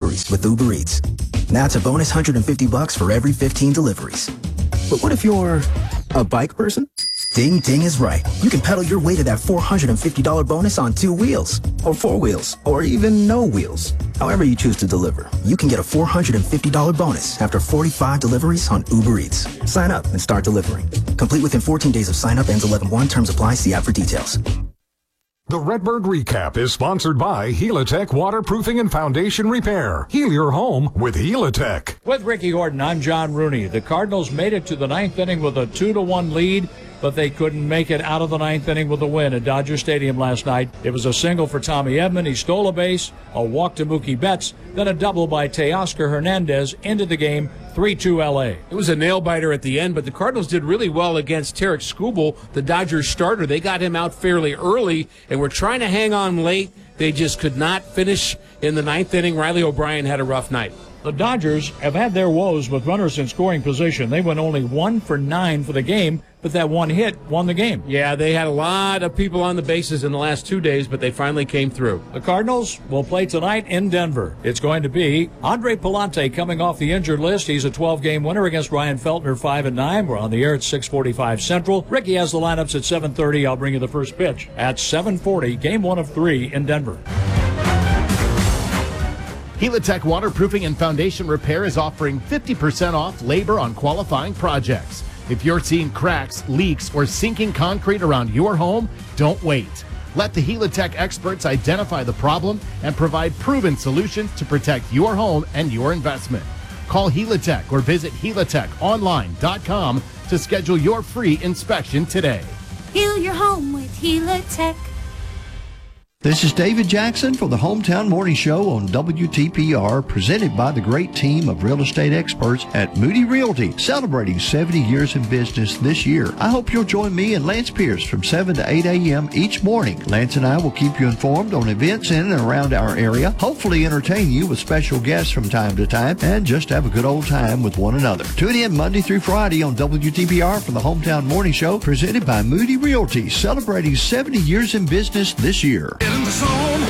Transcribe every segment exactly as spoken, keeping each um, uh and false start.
deliveries with Uber Eats. That's a bonus one hundred fifty bucks for every fifteen deliveries. But what if you're a bike person? Ding Ding is right. You can pedal your way to that four hundred fifty dollars bonus on two wheels, or four wheels, or even no wheels. However you choose to deliver, you can get a four hundred fifty dollars bonus after forty-five deliveries on Uber Eats. Sign up and start delivering. Complete within fourteen days of sign up. Ends eleven one. Terms apply. See app for details. The Redbird Recap is sponsored by Helitech Waterproofing and Foundation Repair. Heal your home with Helitech. With Ricky Horton, I'm John Rooney. The Cardinals made it to the ninth inning with a two to one lead, but they couldn't make it out of the ninth inning with a win at Dodger Stadium last night. It was a single for Tommy Edman. He stole a base, a walk to Mookie Betts, then a double by Teoscar Hernandez into the game, three two L A. It was a nail-biter at the end, but the Cardinals did really well against Tarek Skubal, the Dodgers starter. They got him out fairly early and were trying to hang on late. They just could not finish in the ninth inning. Riley O'Brien had a rough night. The Dodgers have had their woes with runners in scoring position. They went only one for nine for the game, but that one hit won the game. Yeah, they had a lot of people on the bases in the last two days, but they finally came through. The Cardinals will play tonight in Denver. It's going to be Andre Pallante coming off the injured list. He's a twelve-game winner against Ryan Feltner, five and nine. We're on the air at six forty-five Central. Ricky has the lineups at seven thirty. I'll bring you the first pitch at seven forty, game one of three in Denver. Helitech Waterproofing and Foundation Repair is offering fifty percent off labor on qualifying projects. If you're seeing cracks, leaks, or sinking concrete around your home, don't wait. Let the Helitech experts identify the problem and provide proven solutions to protect your home and your investment. Call Helitech or visit helitech online dot com to schedule your free inspection today. Heal your home with Helitech. This is David Jackson for the Hometown Morning Show on W T P R, presented by the great team of real estate experts at Moody Realty, celebrating seventy years in business this year. I hope you'll join me and Lance Pierce from seven to eight a.m. each morning. Lance and I will keep you informed on events in and around our area, hopefully entertain you with special guests from time to time, and just have a good old time with one another. Tune in Monday through Friday on W T P R for the Hometown Morning Show, presented by Moody Realty, celebrating seventy years in business this year. In the zone,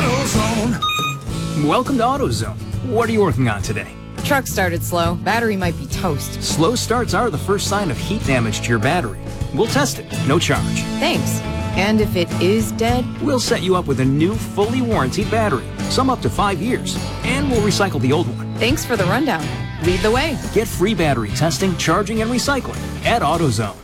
AutoZone. Welcome to AutoZone. What are you working on today? Truck started slow. Battery might be toast. Slow starts are the first sign of heat damage to your battery. We'll test it. No charge. Thanks. And if it is dead? We'll set you up with a new, fully warranted battery. Some up to five years. And we'll recycle the old one. Thanks for the rundown. Lead the way. Get free battery testing, charging, and recycling at AutoZone.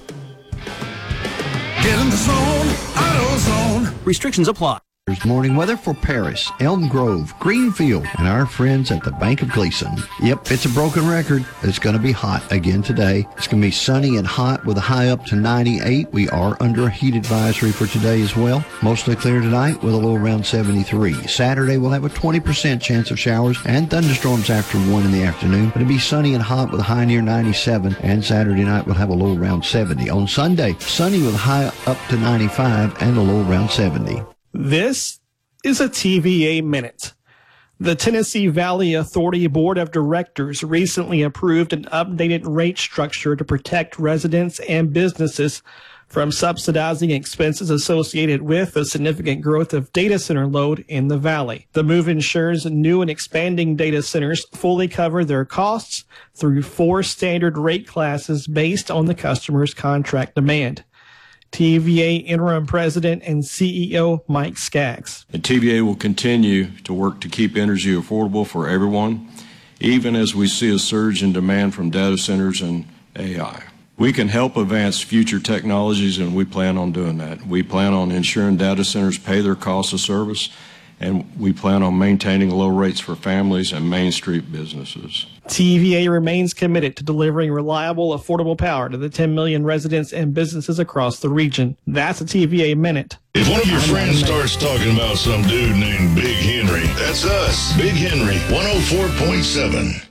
Get in the zone, AutoZone. Restrictions apply. Morning weather for Paris, Elm Grove, Greenfield, and our friends at the Bank of Gleason. Yep, it's a broken record. It's going to be hot again today. It's going to be sunny and hot with a high up to ninety-eight. We are under a heat advisory for today as well. Mostly clear tonight with a low around seventy-three. Saturday we'll have a twenty percent chance of showers and thunderstorms after one in the afternoon. But it'll be sunny and hot with a high near ninety-seven. And Saturday night we'll have a low around seventy. On Sunday, sunny with a high up to ninety-five and a low around seventy. This is a T V A Minute. The Tennessee Valley Authority Board of Directors recently approved an updated rate structure to protect residents and businesses from subsidizing expenses associated with the significant growth of data center load in the valley. The move ensures new and expanding data centers fully cover their costs through four standard rate classes based on the customer's contract demand. T V A Interim President and C E O Mike Skaggs. The T V A will continue to work to keep energy affordable for everyone, even as we see a surge in demand from data centers and A I. We can help advance future technologies, and we plan on doing that. We plan on ensuring data centers pay their cost of service, and we plan on maintaining low rates for families and Main Street businesses. T V A remains committed to delivering reliable, affordable power to the ten million residents and businesses across the region. That's a T V A Minute. If one of your friends starts talking about some dude named Big Henry, that's us, Big Henry, one oh four point seven.